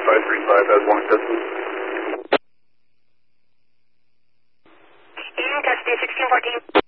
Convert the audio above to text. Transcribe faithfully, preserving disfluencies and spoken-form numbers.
five three five has long distance. In custody, sixteen fourteen.